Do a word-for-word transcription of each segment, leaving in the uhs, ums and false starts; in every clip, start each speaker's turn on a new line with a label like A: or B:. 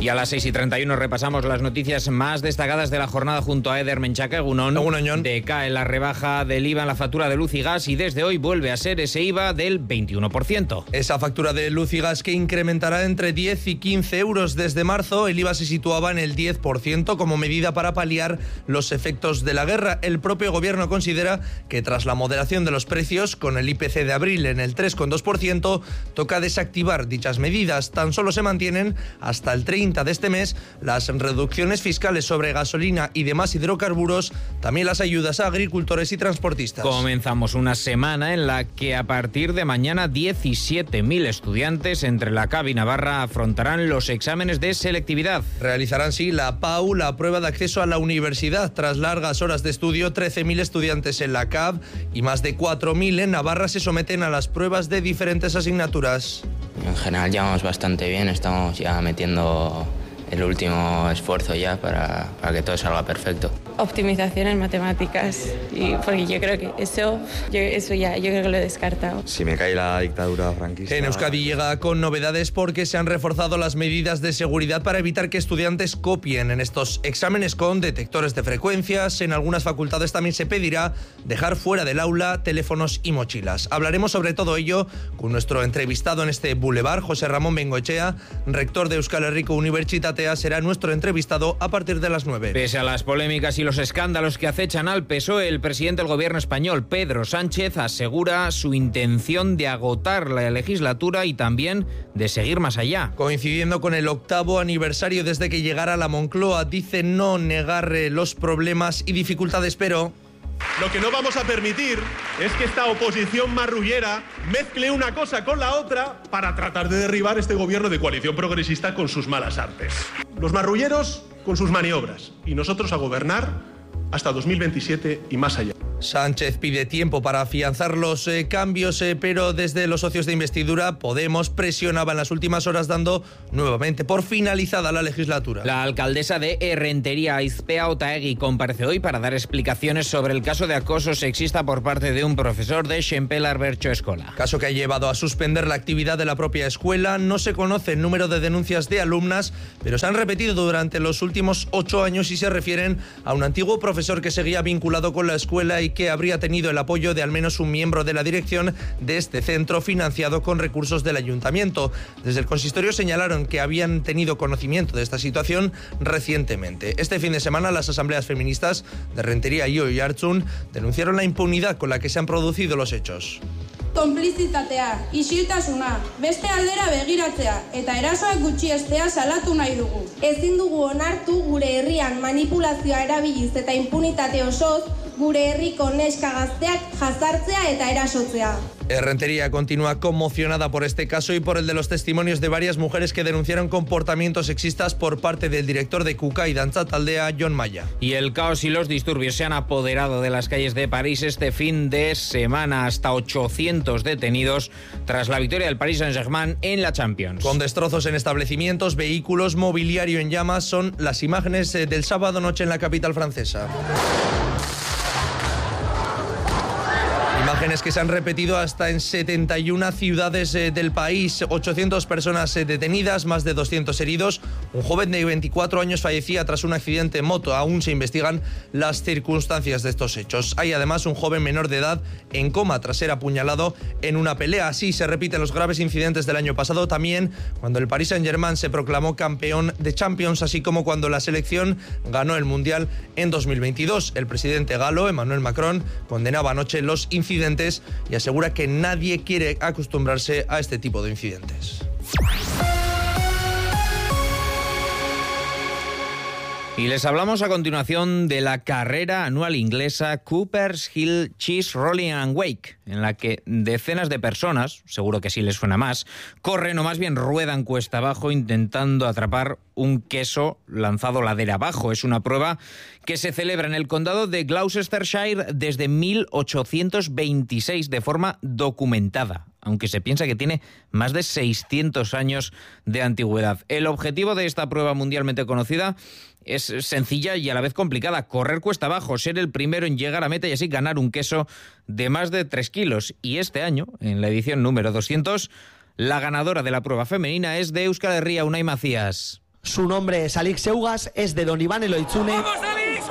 A: Y a las seis y treinta y uno repasamos las noticias más destacadas de la jornada junto a Eder Menchaca. Egunon.
B: Egunon.
A: Decae la rebaja del I V A en la factura de luz y gas y desde hoy vuelve a ser ese I V A del veintiuno por ciento.
B: Esa factura de luz y gas que incrementará entre diez y quince euros desde marzo. El I V A se situaba en el diez por ciento como medida para paliar los efectos de la guerra. El propio gobierno considera que tras la moderación de los precios, con el I P C de abril en el tres coma dos por ciento, toca desactivar dichas medidas. Tan solo se mantienen hasta el treinta de este mes las reducciones fiscales sobre gasolina y demás hidrocarburos, también las ayudas a agricultores y transportistas.
A: Comenzamos una semana en la que a partir de mañana diecisiete mil estudiantes entre la C A B y Navarra afrontarán los exámenes de selectividad.
B: Realizarán sí la P A U, la prueba de acceso a la universidad. Tras largas horas de estudio, trece mil estudiantes en la C A B y más de cuatro mil en Navarra se someten a las pruebas de diferentes asignaturas.
C: En general llevamos bastante bien, estamos ya metiendo el último esfuerzo ya para, para que todo salga perfecto.
D: Optimización en matemáticas, y porque yo creo que eso, yo, eso ya, yo creo que lo he descartado.
E: Si me cae la dictadura franquista...
B: En Euskadi llega con novedades porque se han reforzado las medidas de seguridad para evitar que estudiantes copien en estos exámenes con detectores de frecuencias. En algunas facultades también se pedirá dejar fuera del aula teléfonos y mochilas. Hablaremos sobre todo ello con nuestro entrevistado en este Boulevard, José Ramón Bengoechea, rector de Euskal Herriko Unibertsitatea, será nuestro entrevistado a partir de las nueve.
A: Pese a las polémicas y los escándalos que acechan al P S O E, el presidente del gobierno español, Pedro Sánchez, asegura su intención de agotar la legislatura y también de seguir más allá.
B: Coincidiendo con el octavo aniversario desde que llegara a la Moncloa, dice no negar los problemas y dificultades, pero...
F: Lo que no vamos a permitir es que esta oposición marrullera mezcle una cosa con la otra para tratar de derribar este gobierno de coalición progresista con sus malas artes. Los marrulleros con sus maniobras y nosotros a gobernar hasta dos mil veintisiete y más allá.
B: Sánchez pide tiempo para afianzar los eh, cambios, eh, pero desde los socios de investidura, Podemos presionaba en las últimas horas dando nuevamente por finalizada la legislatura.
A: La alcaldesa de Errenteria, Aizpea Otaegui, comparece hoy para dar explicaciones sobre el caso de acoso sexista por parte de un profesor de Xempelar Bertso Escola.
B: Caso que ha llevado a suspender la actividad de la propia escuela. No se conoce el número de denuncias de alumnas, pero se han repetido durante los últimos ocho años y se refieren a un antiguo profesor que seguía vinculado con la escuela y que habría tenido el apoyo de al menos un miembro de la dirección de este centro financiado con recursos del ayuntamiento. Desde el consistorio señalaron que habían tenido conocimiento de esta situación recientemente. Este fin de semana las asambleas feministas de Rentería y Oiartzun denunciaron la impunidad con la que se han producido los hechos.
G: Konplizitatea, isiltasuna, beste aldera begiratzea eta erasoak gutxiestea salatu nahi dugu. Ezin dugu onartu gure herrian manipulazioa erabiliz eta impunitate osoz gure herriko neska gazteak jazartzea eta erasotzea.
B: Errentería continúa conmocionada por este caso y por el de los testimonios de varias mujeres que denunciaron comportamientos sexistas por parte del director de Kukai Dantza Taldea, Jon Maya.
A: Y el caos y los disturbios se han apoderado de las calles de París este fin de semana. Hasta ochocientos detenidos tras la victoria del Paris Saint-Germain en la Champions.
B: Con destrozos en establecimientos, vehículos, mobiliario en llamas, son las imágenes del sábado noche en la capital francesa. Imágenes que se han repetido hasta en setenta y una ciudades eh, del país. ochocientas personas eh, detenidas, más de doscientos heridos. Un joven de veinticuatro años fallecía tras un accidente en moto. Aún se investigan las circunstancias de estos hechos. Hay además un joven menor de edad en coma tras ser apuñalado en una pelea. Así se repiten los graves incidentes del año pasado, también cuando el Paris Saint-Germain se proclamó campeón de Champions, así como cuando la selección ganó el Mundial en dos mil veintidós. El presidente galo, Emmanuel Macron, condenaba anoche los incidentes y asegura que nadie quiere acostumbrarse a este tipo de incidentes.
A: Y les hablamos a continuación de la carrera anual inglesa Cooper's Hill Cheese Rolling and Wake, en la que decenas de personas, seguro que sí les suena más, corren o más bien ruedan cuesta abajo intentando atrapar un queso lanzado ladera abajo. Es una prueba que se celebra en el condado de Gloucestershire desde mil ochocientos veintiséis de forma documentada, aunque se piensa que tiene más de seiscientos años de antigüedad. El objetivo de esta prueba mundialmente conocida es sencilla y a la vez complicada: correr cuesta abajo, ser el primero en llegar a meta y así ganar un queso de más de tres kilos. Y este año, en la edición número doscientos, la ganadora de la prueba femenina es de Euskal Herria, Unai Macías.
H: Su nombre es Alix Seugas, es de Don Iván Eloitzune. ¡Vamos, Alix!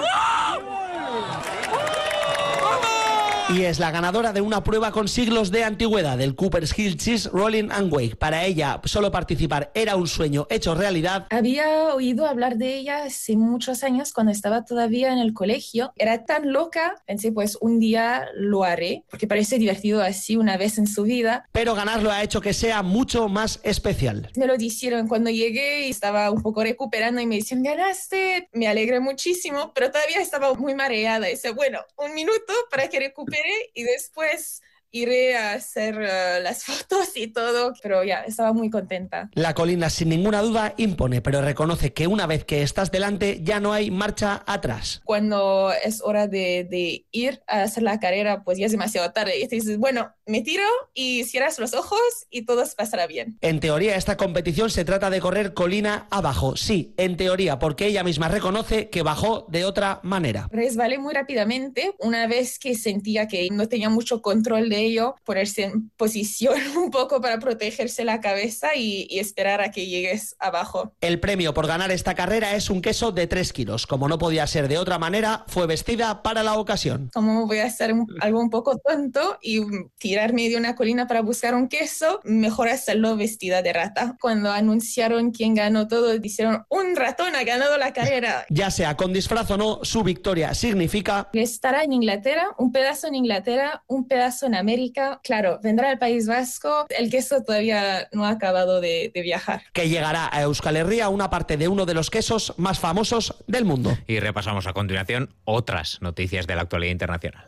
H: Y es la ganadora de una prueba con siglos de antigüedad, del Coopers Hill Cheese Rolling and Wake. Para ella, solo participar era un sueño hecho realidad.
I: Había oído hablar de ella hace muchos años cuando estaba todavía en el colegio. Era tan loca, pensé pues un día lo haré, porque parece divertido así una vez en su vida.
H: Pero ganarlo ha hecho que sea mucho más especial.
I: Me lo dijeron cuando llegué y estaba un poco recuperando y me decían, ganaste. Me alegré muchísimo, pero todavía estaba muy mareada. Y dice, bueno, un minuto para que recupere y después iré a hacer uh, las fotos y todo, pero ya, estaba muy contenta.
H: La colina sin ninguna duda impone, pero reconoce que una vez que estás delante ya no hay marcha atrás.
I: Cuando es hora de, de ir a hacer la carrera, pues ya es demasiado tarde y te dices, bueno, me tiro y cierras los ojos y todo pasará bien.
H: En teoría, esta competición se trata de correr colina abajo. Sí, en teoría, porque ella misma reconoce que bajó de otra manera.
I: Resbalé muy rápidamente. Una vez que sentía que no tenía mucho control de ello, ponerse en posición un poco para protegerse la cabeza y, y esperar a que llegues abajo.
H: El premio por ganar esta carrera es un queso de tres kilos. Como no podía ser de otra manera, fue vestida para la ocasión.
I: Como voy a hacer un, algo un poco tonto y tirarme de una colina para buscar un queso, mejor hacerlo vestida de rata. Cuando anunciaron quién ganó todo, dijeron, un ratón ha ganado la carrera.
H: Ya sea con disfraz o no, su victoria significa...
I: estará en Inglaterra, un pedazo en Inglaterra, un pedazo en América. Claro, vendrá al País Vasco. El queso todavía no ha acabado de, de viajar.
H: Que llegará a Euskal Herria, una parte de uno de los quesos más famosos del mundo.
A: Y repasamos a continuación otras noticias de la actualidad internacional.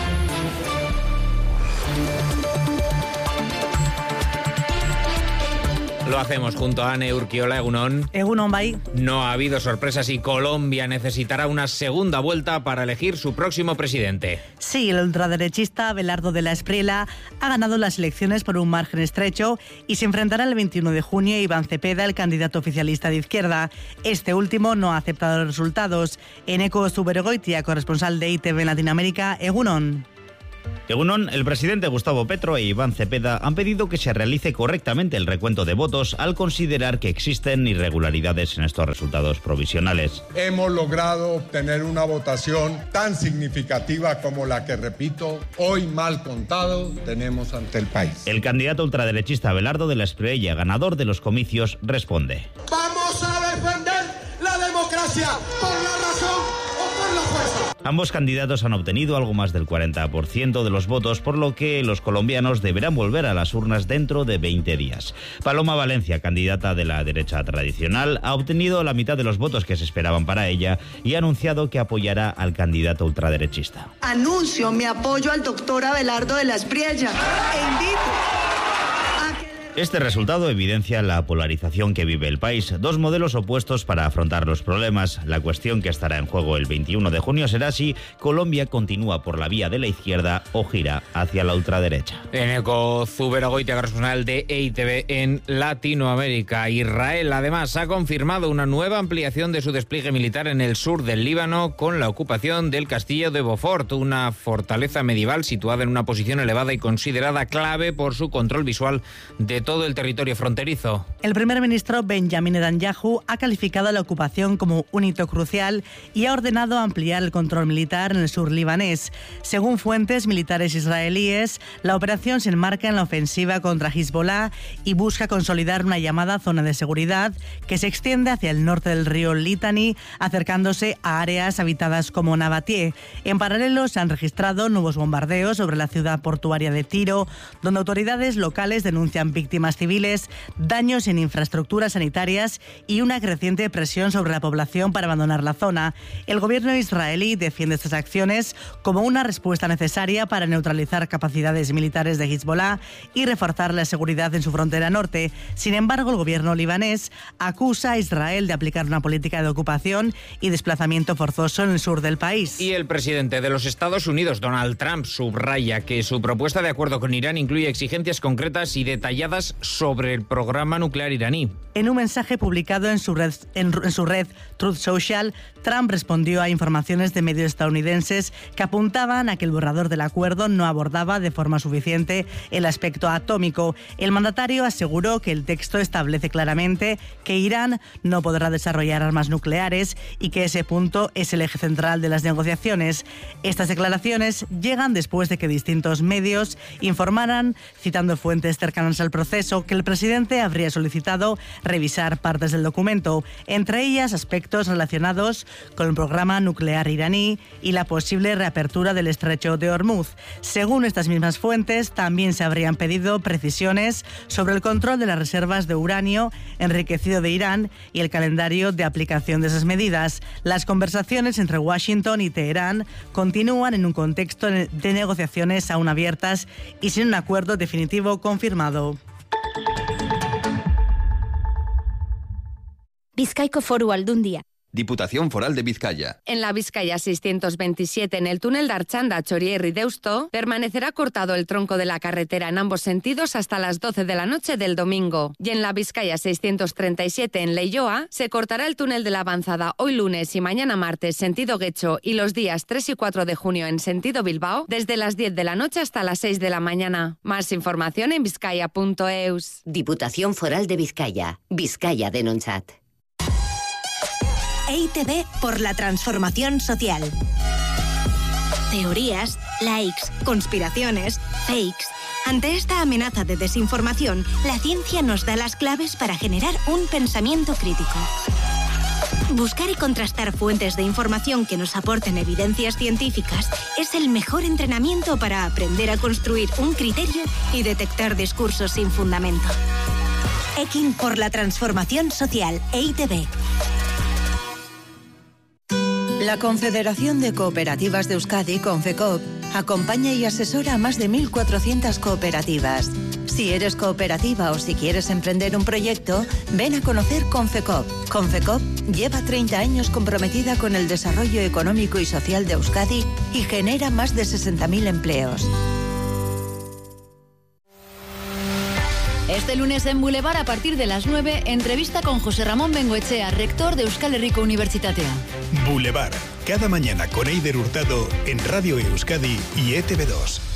A: Lo hacemos junto a Ane Urquiola. Egunon.
J: Egunon, bai.
A: No ha habido sorpresas y Colombia necesitará una segunda vuelta para elegir su próximo presidente.
J: Sí, el ultraderechista Abelardo de la Espriella ha ganado las elecciones por un margen estrecho y se enfrentará el veintiuno de junio a Iván Cepeda, el candidato oficialista de izquierda. Este último no ha aceptado los resultados. Eneko Zuberogoitia, corresponsal de I T V en Latinoamérica. Egunon.
K: Egunon, el presidente Gustavo Petro e Iván Cepeda han pedido que se realice correctamente el recuento de votos al considerar que existen irregularidades en estos resultados provisionales.
L: Hemos logrado obtener una votación tan significativa como la que, repito, hoy mal contado tenemos ante el país.
K: El candidato ultraderechista Abelardo de la Espriella, ganador de los comicios, responde.
M: Vamos a defender la democracia por la razón o por la fuerza.
K: Ambos candidatos han obtenido algo más del cuarenta por ciento de los votos, por lo que los colombianos deberán volver a las urnas dentro de veinte días. Paloma Valencia, candidata de la derecha tradicional, ha obtenido la mitad de los votos que se esperaban para ella y ha anunciado que apoyará al candidato ultraderechista.
N: Anuncio mi apoyo al doctor Abelardo de la Espriella e invito...
K: Este resultado evidencia la polarización que vive el país. Dos modelos opuestos para afrontar los problemas. La cuestión que estará en juego el veintiuno de junio será si Colombia continúa por la vía de la izquierda o gira hacia la ultraderecha.
A: Eneko Zuberogoitia, corresponsal de E I T V en Latinoamérica. Israel, además, ha confirmado una nueva ampliación de su despliegue militar en el sur del Líbano con la ocupación del castillo de Beaufort, una fortaleza medieval situada en una posición elevada y considerada clave por su control visual de todo el territorio fronterizo.
J: El primer ministro Benjamin Netanyahu ha calificado la ocupación como un hito crucial y ha ordenado ampliar el control militar en el sur libanés. Según fuentes militares israelíes, la operación se enmarca en la ofensiva contra Hezbollah y busca consolidar una llamada zona de seguridad que se extiende hacia el norte del río Litani, acercándose a áreas habitadas como Nabatie. En paralelo, se han registrado nuevos bombardeos sobre la ciudad portuaria de Tiro, donde autoridades locales denuncian víctimas civiles, daños en infraestructuras sanitarias y una creciente presión sobre la población para abandonar la zona. El gobierno israelí defiende estas acciones como una respuesta necesaria para neutralizar capacidades militares de Hezbollah y reforzar la seguridad en su frontera norte. Sin embargo, el gobierno libanés acusa a Israel de aplicar una política de ocupación y desplazamiento forzoso en el sur del país.
A: Y el presidente de los Estados Unidos, Donald Trump, subraya que su propuesta de acuerdo con Irán incluye exigencias concretas y detalladas filtradas sobre el programa nuclear iraní.
J: En un mensaje publicado en su red, en, en su red Truth Social, Trump respondió a informaciones de medios estadounidenses que apuntaban a que el borrador del acuerdo no abordaba de forma suficiente el aspecto atómico. El mandatario aseguró que el texto establece claramente que Irán no podrá desarrollar armas nucleares y que ese punto es el eje central de las negociaciones. Estas declaraciones llegan después de que distintos medios informaran, citando fuentes cercanas al proceso, que el presidente habría solicitado revisar partes del documento, entre ellas aspectos relacionados con el programa nuclear iraní y la posible reapertura del estrecho de Hormuz. Según estas mismas fuentes, también se habrían pedido precisiones sobre el control de las reservas de uranio enriquecido de Irán y el calendario de aplicación de esas medidas. Las conversaciones entre Washington y Teherán continúan en un contexto de negociaciones aún abiertas y sin un acuerdo definitivo confirmado.
O: Bizkaiko Foru Aldundia.
P: Diputación Foral de Vizcaya.
O: En la Vizcaya seiscientos veintisiete, en el túnel de Archanda, Chorierri Deusto, permanecerá cortado el tronco de la carretera en ambos sentidos hasta las doce de la noche del domingo. Y en la Vizcaya seiscientos treinta y siete, en Leioa, se cortará el túnel de la Avanzada hoy lunes y mañana martes, sentido Guecho, y los días tres y cuatro de junio en sentido Bilbao, desde las diez de la noche hasta las seis de la mañana. Más información en vizcaya punto eus.
Q: Diputación Foral de Vizcaya. Vizcaya Denontzat.
R: E I Te Be por la transformación social. Teorías, likes, conspiraciones, fakes. Ante esta amenaza de desinformación, la ciencia nos da las claves para generar un pensamiento crítico. Buscar y contrastar fuentes de información que nos aporten evidencias científicas es el mejor entrenamiento para aprender a construir un criterio y detectar discursos sin fundamento. Ekin por la transformación social. E I Te Be.
S: La Confederación de Cooperativas de Euskadi, Confecoop, acompaña y asesora a más de mil cuatrocientas cooperativas. Si eres cooperativa o si quieres emprender un proyecto, ven a conocer Confecoop. Confecoop lleva treinta años comprometida con el desarrollo económico y social de Euskadi y genera más de sesenta mil empleos.
T: Este lunes en Boulevard, a partir de las nueve, entrevista con José Ramón Bengoechea, rector de Euskal Herriko Unibertsitatea.
U: Boulevard, cada mañana con Eider Hurtado en Radio Euskadi y E Te Be dos.